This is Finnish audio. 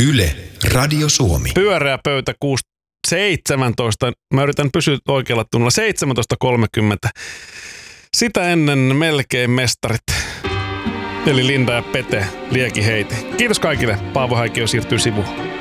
Yle, Radio Suomi. Pyöreä pöytä 17. Mä yritän pysyä oikealla tunnilla. 17.30. Sitä ennen melkein mestarit. Eli Linda ja Pete, Lieki heiti. Kiitos kaikille. Paavo Häikkiö siirtyy sivuun.